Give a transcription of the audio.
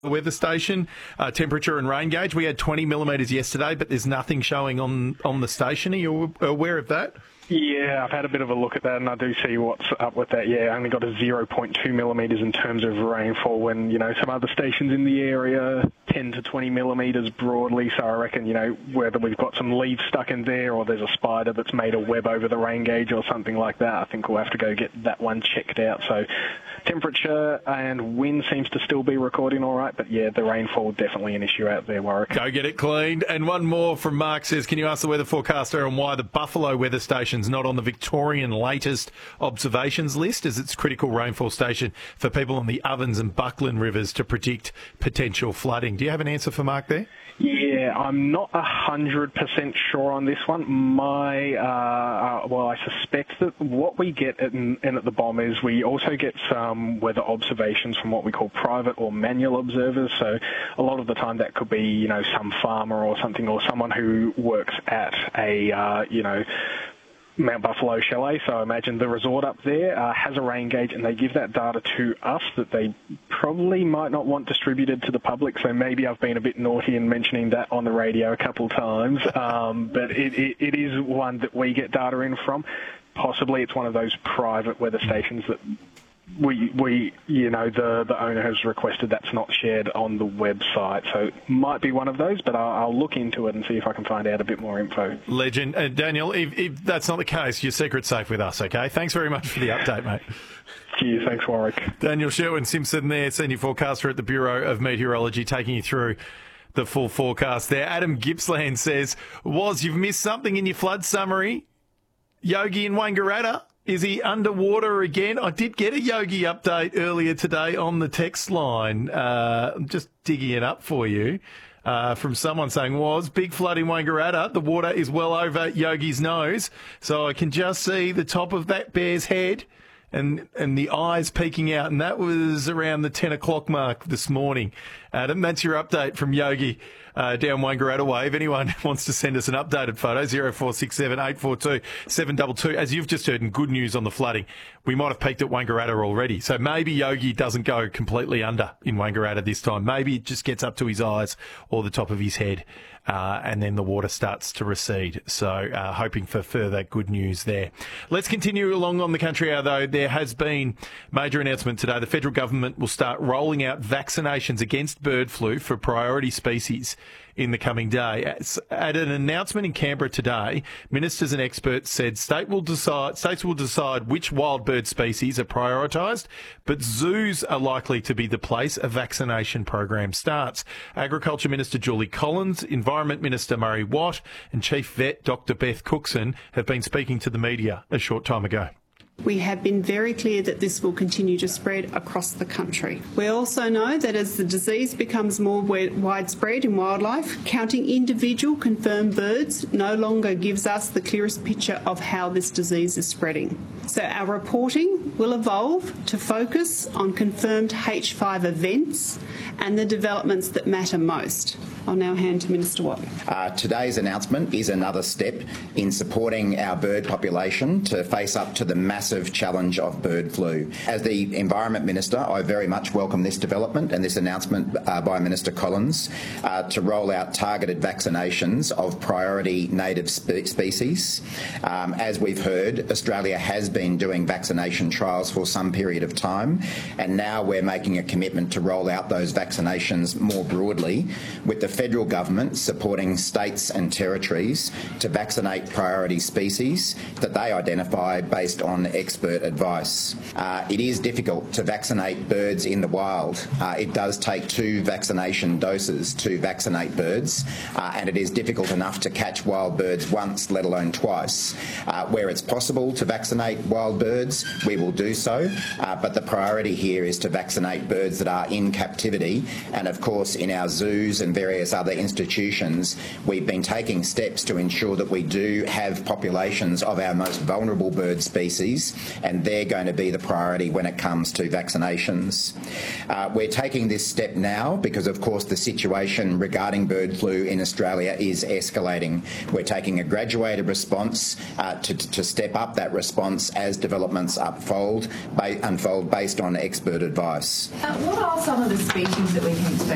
The weather station, temperature and rain gauge. We had 20 millimetres yesterday, but there's nothing showing on the station. Are you aware of that? Yeah, I've had a bit of a look at that, and I do see what's up with that. Yeah, I only got a 0.2 millimetres in terms of rainfall when, some other stations in the area, 10 to 20 millimetres broadly. So I reckon, whether we've got some leaves stuck in there or there's a spider that's made a web over the rain gauge or something like that, I think we'll have to go get that one checked out. So temperature and wind seems to still be recording all right, but yeah, the rainfall definitely an issue out there, Warwick. Go get it cleaned. And one more from Mark says, can you ask the weather forecaster on why the Buffalo weather station's not on the Victorian latest observations list, as it's critical rainfall station for people on the Ovens and Buckland rivers to predict potential flooding? Do you have an answer for Mark there? Yeah, I'm not 100% sure on this one. I suspect that what we get in at the BOM is we also get some weather observations from what we call private or manual observers. So a lot of the time that could be, some farmer or something, or someone who works at a, Mount Buffalo Chalet, so I imagine the resort up there has a rain gauge, and they give that data to us that they probably might not want distributed to the public. So maybe I've been a bit naughty in mentioning that on the radio a couple of times, but it is one that we get data in from. Possibly it's one of those private weather stations that the owner has requested that's not shared on the website. So it might be one of those, but I'll look into it and see if I can find out a bit more info. Legend. Daniel, if that's not the case, your secret's safe with us, okay? Thanks very much for the update, mate. Cheers. Thanks, Warwick. Daniel Sherwin-Simpson there, Senior Forecaster at the Bureau of Meteorology, taking you through the full forecast there. Adam Gippsland says, you've missed something in your flood summary. Yogi in Wangaratta. Is he underwater again? I did get a Yogi update earlier today on the text line. I'm just digging it up for you. From someone saying, big flood in Wangaratta. The water is well over Yogi's nose. So I can just see the top of that bear's head and the eyes peeking out. And that was around the 10 o'clock mark this morning. Adam, that's your update from Yogi down Wangaratta Way. If anyone wants to send us an updated photo, 0467 842 722. As you've just heard in good news on the flooding, we might have peaked at Wangaratta already. So maybe Yogi doesn't go completely under in Wangaratta this time. Maybe it just gets up to his eyes or the top of his head, and then the water starts to recede. So hoping for further good news there. Let's continue along on the country hour, though. There has been major announcement today. The federal government will start rolling out vaccinations against bird flu for priority species in the coming day. At an announcement in Canberra today, ministers and experts said states will decide which wild bird species are prioritised, but zoos are likely to be the place a vaccination program starts. Agriculture Minister Julie Collins, Environment Minister Murray Watt and Chief Vet Dr Beth Cookson have been speaking to the media a short time ago. We have been very clear that this will continue to spread across the country. We also know that as the disease becomes more widespread in wildlife, counting individual confirmed birds no longer gives us the clearest picture of how this disease is spreading. So our reporting will evolve to focus on confirmed H5 events and the developments that matter most. I'll now hand to Minister Watt. Today's announcement is another step in supporting our bird population to face up to the massive challenge of bird flu. As the Environment Minister, I very much welcome this development and this announcement by Minister Collins to roll out targeted vaccinations of priority native species. As we've heard, Australia has been doing vaccination trials for some period of time, and now we're making a commitment to roll out those vaccinations more broadly, with the federal government supporting states and territories to vaccinate priority species that they identify based on expert advice. It is difficult to vaccinate birds in the wild. It does take 2 vaccination doses to vaccinate birds, and it is difficult enough to catch wild birds once, let alone twice. Where it's possible to vaccinate wild birds, we will do so, but the priority here is to vaccinate birds that are in captivity, and of course in our zoos and various other institutions, we've been taking steps to ensure that we do have populations of our most vulnerable bird species, and they're going to be the priority when it comes to vaccinations. We're taking this step now because, of course, the situation regarding bird flu in Australia is escalating. We're taking a graduated response to step up that response as developments unfold based on expert advice. What are some of the species that we can expect